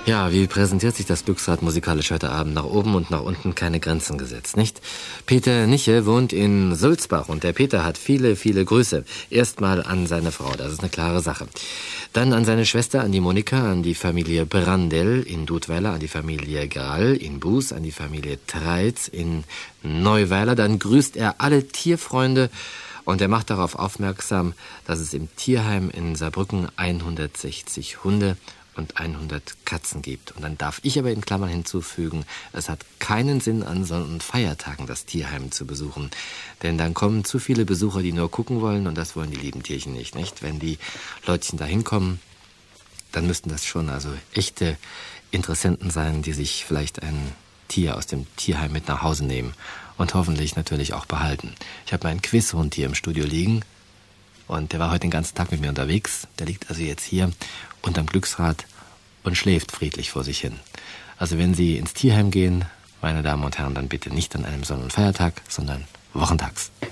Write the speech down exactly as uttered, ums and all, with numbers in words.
Ja, wie präsentiert sich das Glücksrad musikalisch heute Abend? Nach oben und nach unten keine Grenzen gesetzt, nicht? Peter Niche wohnt in Sulzbach und der Peter hat viele, viele Grüße. Erstmal an seine Frau, das ist eine klare Sache. Dann an seine Schwester, an die Monika, an die Familie Brandel in Dudweiler, an die Familie Grall in Buß, an die Familie Treitz in Neuweiler. Dann grüßt er alle Tierfreunde und er macht darauf aufmerksam, dass es im Tierheim in Saarbrücken hundertsechzig Hunde und hundert Katzen gibt. Und dann darf ich aber in Klammern hinzufügen, es hat keinen Sinn, an Sonn- und Feiertagen das Tierheim zu besuchen. Denn dann kommen zu viele Besucher, die nur gucken wollen, und das wollen die lieben Tierchen nicht, nicht? Wenn die Leutchen da hinkommen, dann müssten das schon also echte Interessenten sein, die sich vielleicht ein Tier aus dem Tierheim mit nach Hause nehmen und hoffentlich natürlich auch behalten. Ich habe meinen Quizhund hier im Studio liegen und der war heute den ganzen Tag mit mir unterwegs. Der liegt also jetzt hier unterm Glücksrad und schläft friedlich vor sich hin. Also wenn Sie ins Tierheim gehen, meine Damen und Herren, dann bitte nicht an einem Sonn- und Feiertag, sondern wochentags.